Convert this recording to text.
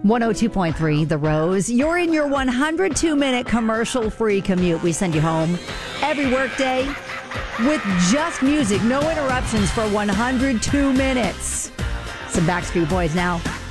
102.3 The Rose. You're in your 102-minute commercial-free commute. We send you home every workday with just music, no interruptions for 102 minutes. Some Backstreet Boys now.